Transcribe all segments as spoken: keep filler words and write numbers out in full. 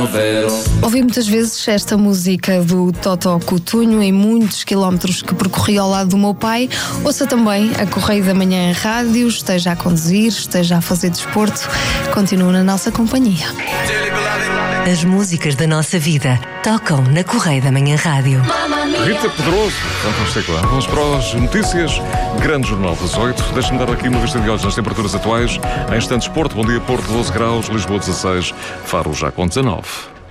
Ouvi muitas vezes esta música do Totó Cutugno em muitos quilómetros que percorri ao lado do meu pai. Ouça também a Correio da Manhã em rádio, esteja a conduzir, esteja a fazer desporto, continue na nossa companhia. As músicas da nossa vida tocam na Correio da Manhã Rádio. Rita Pedroso, fantástico. Vamos para as notícias. Grande Jornal das oito. Deixa-me dar aqui uma vista de olhos nas temperaturas atuais. Em instantes, Porto, bom dia, Porto, doze graus, Lisboa, dezasseis, Faro já com dezanove.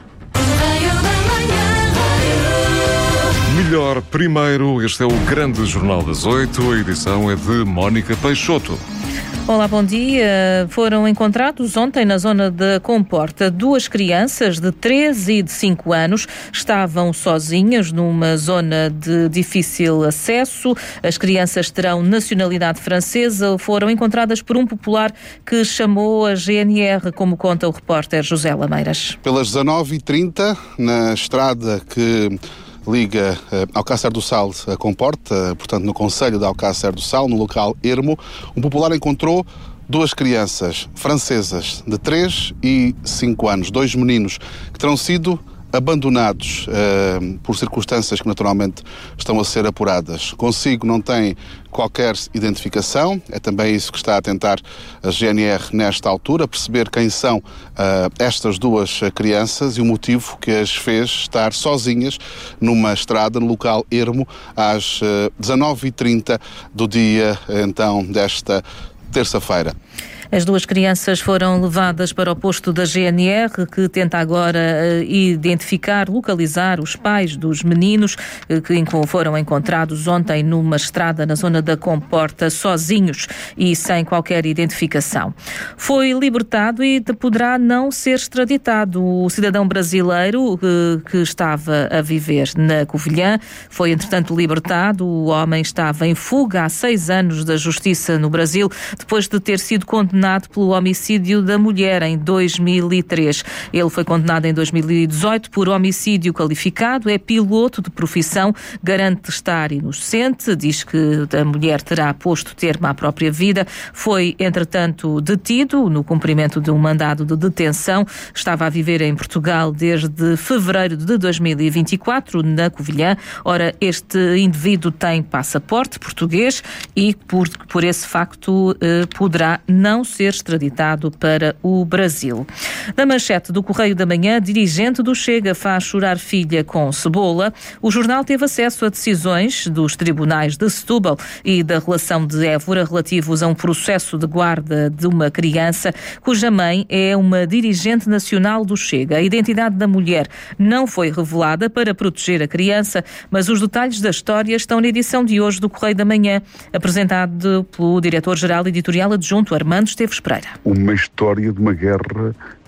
Melhor primeiro, este é o Grande Jornal das oito. A edição é de Mónica Peixoto. Olá, bom dia. Foram encontrados ontem na zona da Comporta duas crianças de três e de cinco anos. Estavam sozinhas numa zona de difícil acesso. As crianças terão nacionalidade francesa. Foram encontradas por um popular que chamou a G N R, como conta o repórter José Lameiras. Pelas dezanove e trinta, na estrada que liga uh, Alcácer do Sal a Comporta, portanto no concelho de Alcácer do Sal, no local Ermo, um popular encontrou duas crianças francesas de três e cinco anos, dois meninos que terão sido abandonados uh, por circunstâncias que naturalmente estão a ser apuradas. Consigo não tem qualquer identificação, é também isso que está a tentar a G N R nesta altura, perceber quem são uh, estas duas crianças e o motivo que as fez estar sozinhas numa estrada no local Ermo às uh, dezanove e trinta do dia então desta terça-feira. As duas crianças foram levadas para o posto da G N R, que tenta agora identificar, localizar os pais dos meninos que foram encontrados ontem numa estrada na zona da Comporta, sozinhos e sem qualquer identificação. Foi libertado e poderá não ser extraditado. O cidadão brasileiro que estava a viver na Covilhã foi, entretanto, libertado. O homem estava em fuga há seis anos da justiça no Brasil, depois de ter sido condenado pelo homicídio da mulher em dois mil e três. Ele foi condenado em dois mil e dezoito por homicídio qualificado, é piloto de profissão, garante estar inocente, diz que a mulher terá posto termo à própria vida. Foi, entretanto, detido no cumprimento de um mandado de detenção. Estava a viver em Portugal desde fevereiro de dois mil e vinte e quatro, na Covilhã. Ora, este indivíduo tem passaporte português e, por, por esse facto, eh, poderá não ser extraditado para o Brasil. Na manchete do Correio da Manhã, dirigente do Chega faz chorar filha com cebola. O jornal teve acesso a decisões dos tribunais de Setúbal e da relação de Évora relativos a um processo de guarda de uma criança cuja mãe é uma dirigente nacional do Chega. A identidade da mulher não foi revelada para proteger a criança, mas os detalhes da história estão na edição de hoje do Correio da Manhã, apresentado pelo diretor-geral editorial adjunto Armando Esteves Pereira. Uma história de uma guerra